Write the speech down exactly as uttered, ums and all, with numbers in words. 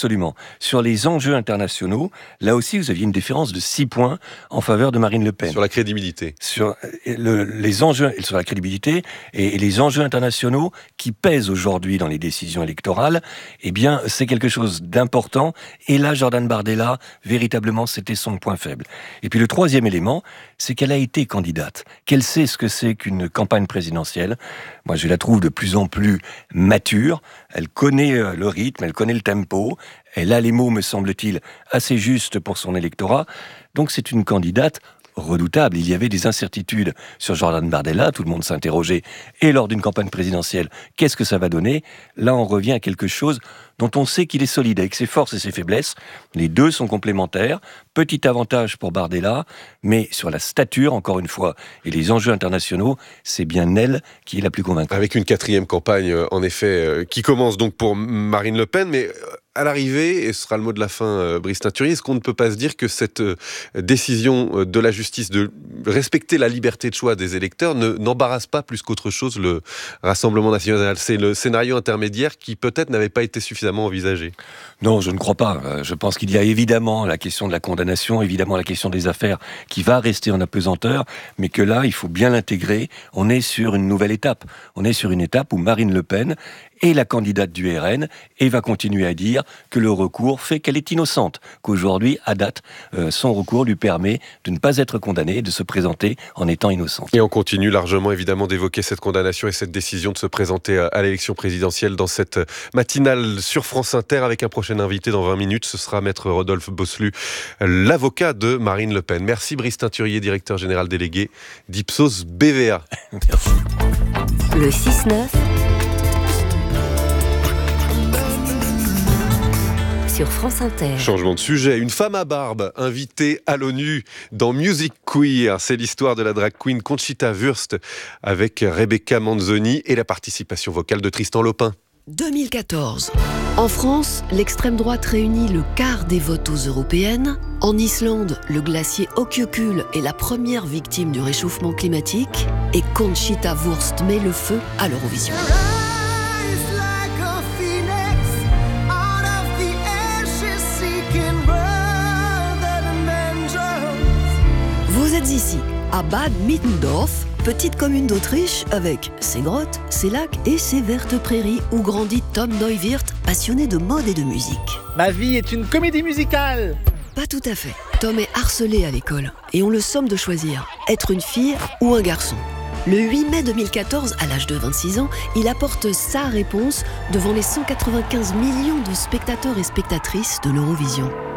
Absolument. Sur les enjeux internationaux, là aussi, vous aviez une différence de six points en faveur de Marine Le Pen. Sur la crédibilité. Sur le, les enjeux, sur la crédibilité et, et les enjeux internationaux qui pèsent aujourd'hui dans les décisions électorales, eh bien, c'est quelque chose d'important. Et là, Jordan Bardella, véritablement, c'était son point faible. Et puis le troisième élément, c'est qu'elle a été candidate. Qu'elle sait ce que c'est qu'une campagne présidentielle. Moi, je la trouve de plus en plus mature. Elle connaît le rythme, elle connaît le tempo. Elle a les mots, me semble-t-il, assez justes pour son électorat. Donc c'est une candidate redoutable. Il y avait des incertitudes sur Jordan Bardella, tout le monde s'interrogeait. Et lors d'une campagne présidentielle, qu'est-ce que ça va donner ? Là, on revient à quelque chose dont on sait qu'il est solide, avec ses forces et ses faiblesses. Les deux sont complémentaires. Petit avantage pour Bardella, mais sur la stature, encore une fois, et les enjeux internationaux, c'est bien elle qui est la plus convaincante. Avec une quatrième campagne, en effet, qui commence donc pour Marine Le Pen, mais à l'arrivée, et ce sera le mot de la fin, Brice Teinturier, est-ce qu'on ne peut pas se dire que cette décision de la justice de respecter la liberté de choix des électeurs ne, n'embarrasse pas plus qu'autre chose le Rassemblement national ? C'est le scénario intermédiaire qui peut-être n'avait pas été suffisamment envisagé. Non, je ne crois pas. Je pense qu'il y a évidemment la question de la condamnation, évidemment la question des affaires qui va rester en apesanteur, mais que là, il faut bien l'intégrer. On est sur une nouvelle étape. On est sur une étape où Marine Le Pen est la candidate du R N et va continuer à dire que le recours fait qu'elle est innocente, qu'aujourd'hui, à date, euh, son recours lui permet de ne pas être condamnée et de se présenter en étant innocente. Et on continue largement, évidemment, d'évoquer cette condamnation et cette décision de se présenter à l'élection présidentielle dans cette matinale sur France Inter avec un prochain invité dans vingt minutes. Ce sera Maître Rodolphe Bosselu, l'avocat de Marine Le Pen. Merci Brice Teinturier, directeur général délégué d'Ipsos B V A. Merci. Le six neuf sur France Inter. Changement de sujet. Une femme à barbe invitée à l'ONU dans Music Queer. C'est l'histoire de la drag queen Conchita Wurst avec Rebecca Manzoni et la participation vocale de Tristan Lopin. deux mille quatorze. En France, l'extrême droite réunit le quart des votes aux européennes. En Islande, le glacier Ökjökull est la première victime du réchauffement climatique. Et Conchita Wurst met le feu à l'Eurovision. Vous êtes ici, à Bad Mittendorf, petite commune d'Autriche avec ses grottes, ses lacs et ses vertes prairies où grandit Tom Neuwirth, passionné de mode et de musique. Ma vie est une comédie musicale. Pas tout à fait. Tom est harcelé à l'école et on le somme de choisir, être une fille ou un garçon. Le huit mai deux mille quatorze, à l'âge de vingt-six ans, il apporte sa réponse devant les cent quatre-vingt-quinze millions de spectateurs et spectatrices de l'Eurovision.